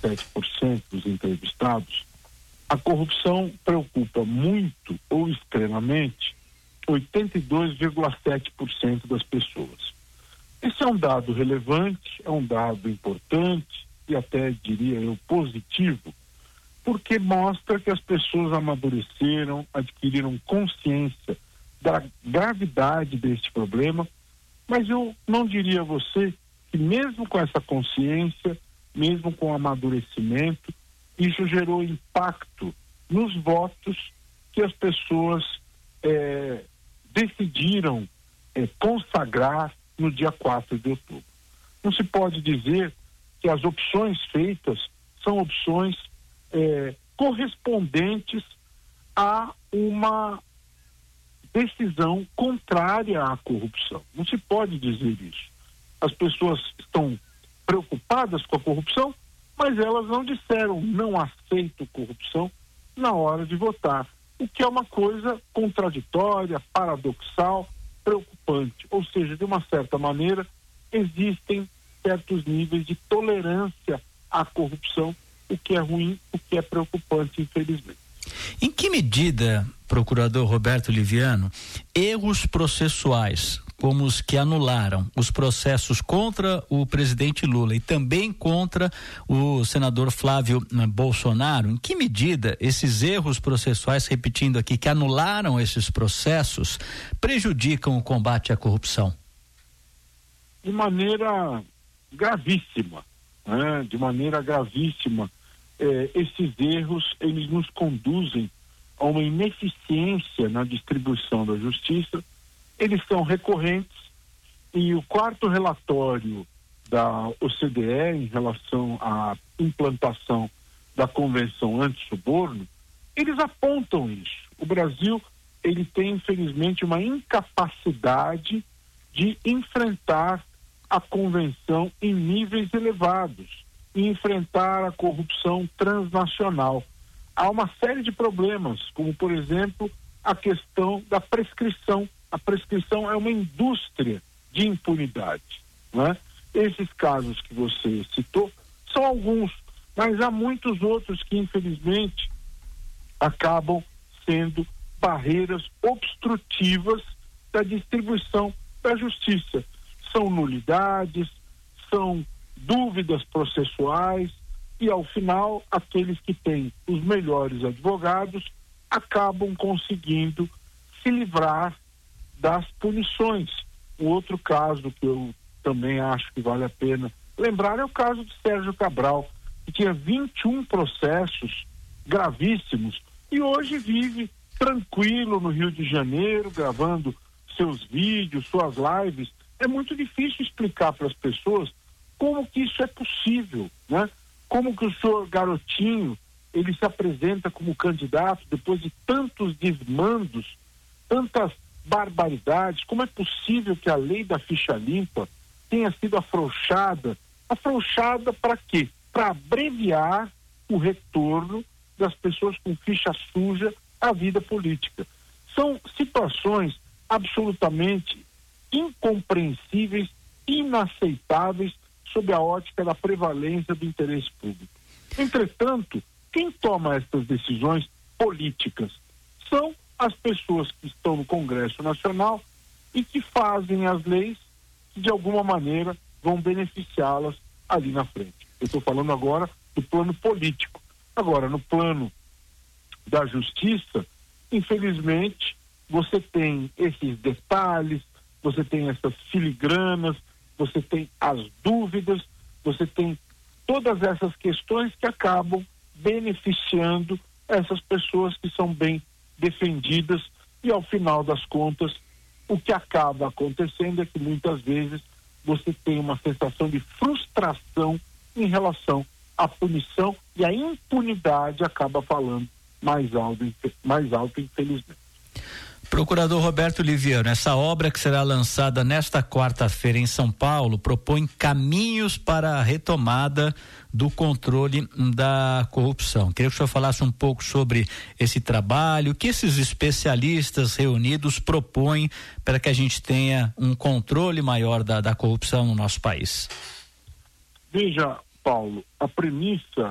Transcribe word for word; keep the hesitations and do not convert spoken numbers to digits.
sete por cento dos entrevistados, a corrupção preocupa muito ou extremamente oitenta e dois vírgula sete por cento das pessoas. Esse é um dado relevante, é um dado importante e até diria eu positivo, porque mostra que as pessoas amadureceram, adquiriram consciência da gravidade deste problema, mas eu não diria a você que mesmo com essa consciência, mesmo com o amadurecimento, isso gerou impacto nos votos que as pessoas eh, decidiram eh, consagrar no dia quatro de outubro. Não se pode dizer que as opções feitas são opções eh, correspondentes a uma decisão contrária à corrupção. Não se pode dizer isso. As pessoas estão preocupadas com a corrupção, mas elas não disseram não aceito corrupção na hora de votar, o que é uma coisa contraditória, paradoxal, preocupante. Ou seja, de uma certa maneira, existem certos níveis de tolerância à corrupção, o que é ruim, o que é preocupante, infelizmente. Em que medida, procurador Roberto Liviano, erros processuais, como os que anularam os processos contra o presidente Lula e também contra o senador Flávio Bolsonaro, em que medida esses erros processuais, repetindo aqui, que anularam esses processos, prejudicam o combate à corrupção? De maneira gravíssima, né? De maneira gravíssima. Eh, esses erros, eles nos conduzem a uma ineficiência na distribuição da justiça. Eles são recorrentes e o quarto relatório da O C D E em relação à implantação da Convenção Antissuborno, eles apontam isso. O Brasil, ele tem infelizmente uma incapacidade de enfrentar a convenção em níveis elevados e enfrentar a corrupção transnacional. Há uma série de problemas, como por exemplo a questão da prescrição. A prescrição é uma indústria de impunidade, né? Esses casos que você citou são alguns, mas há muitos outros que infelizmente acabam sendo barreiras obstrutivas da distribuição da justiça. São nulidades, são dúvidas processuais e ao final aqueles que têm os melhores advogados acabam conseguindo se livrar das punições. O outro caso que eu também acho que vale a pena lembrar é o caso de Sérgio Cabral, que tinha vinte e um processos gravíssimos e hoje vive tranquilo no Rio de Janeiro, gravando seus vídeos, suas lives. É muito difícil explicar para as pessoas como que isso é possível, né? Como que o senhor Garotinho, ele se apresenta como candidato depois de tantos desmandos, tantas barbaridades. Como é possível que a lei da ficha limpa tenha sido afrouxada? Afrouxada para quê? Para abreviar o retorno das pessoas com ficha suja à vida política. São situações absolutamente incompreensíveis, inaceitáveis sob a ótica da prevalência do interesse público. Entretanto, quem toma essas decisões políticas são as pessoas que estão no Congresso Nacional e que fazem as leis que de alguma maneira vão beneficiá-las ali na frente. Eu estou falando agora do plano político. Agora, no plano da justiça, infelizmente, você tem esses detalhes, você tem essas filigranas, você tem as dúvidas, você tem todas essas questões que acabam beneficiando essas pessoas que são bem defendidas e ao final das contas o que acaba acontecendo é que muitas vezes você tem uma sensação de frustração em relação à punição e a impunidade acaba falando mais alto, mais alto infelizmente. Procurador Roberto Liviano, essa obra que será lançada nesta quarta-feira em São Paulo propõe caminhos para a retomada do controle da corrupção. Queria que o senhor falasse um pouco sobre esse trabalho, o que esses especialistas reunidos propõem para que a gente tenha um controle maior da, da corrupção no nosso país. Veja, Paulo, a premissa